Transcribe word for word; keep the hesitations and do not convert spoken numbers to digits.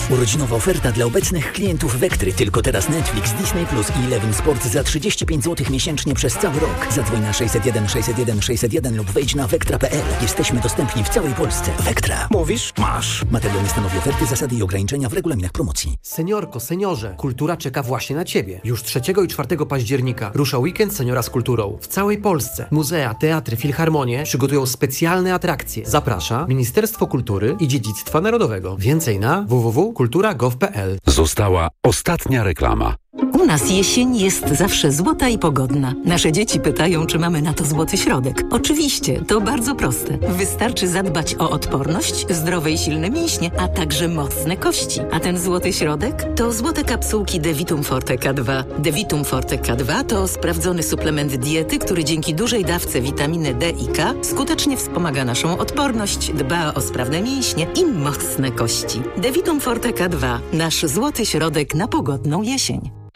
Urodzinowa oferta dla obecnych klientów Vectry. Tylko teraz Netflix, Disney Plus i Eleven Sport za trzydzieści pięć złotych miesięcznie przez cały rok. Zadzwoń na sześćset jeden sześćset jeden sześćset jeden lub wejdź na vectra kropka p l. Jesteśmy dostępni w całej Polsce. Vectra. Mówisz? Masz. Materiał nie stanowi oferty, zasady i ograniczenia w regulaminach promocji. Seniorko, seniorze, kultura czeka właśnie na Ciebie. Już trzeciego i czwartego października rusza weekend seniora z kulturą. W całej Polsce muzea, teatry, filharmonie przygotują specjalne atrakcje. Zaprasza Ministerstwo Kultury i Dziedzictwa Narodowego. Więcej na w w w kropka kultura kropka gov kropka p l. Została ostatnia reklama. U nas jesień jest zawsze złota i pogodna. Nasze dzieci pytają, czy mamy na to złoty środek. Oczywiście, to bardzo proste. Wystarczy zadbać o odporność, zdrowe i silne mięśnie, a także mocne kości. A ten złoty środek to złote kapsułki Devitum Forte K dwa. Devitum Forte K dwa to sprawdzony suplement diety, który dzięki dużej dawce witaminy D i K skutecznie wspomaga naszą odporność, dba o sprawne mięśnie i mocne kości. Devitum Forte K dwa. Nasz złoty środek na pogodną jesień.